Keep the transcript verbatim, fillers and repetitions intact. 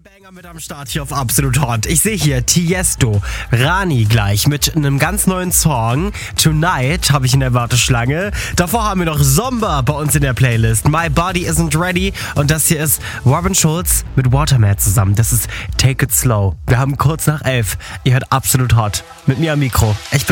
Banger mit am Start hier auf Absolut Hot. Ich sehe hier Tiesto, Rani gleich mit einem ganz neuen Song. Tonight habe ich in der Warteschlange. Davor haben wir noch Zomba bei uns in der Playlist. My Body Isn't Ready. Und das hier ist Robin Schulz mit Waterman zusammen. Das ist Take It Slow. Wir haben kurz nach elf. Ihr hört Absolut Hot. Mit mir am Mikro. Ich bin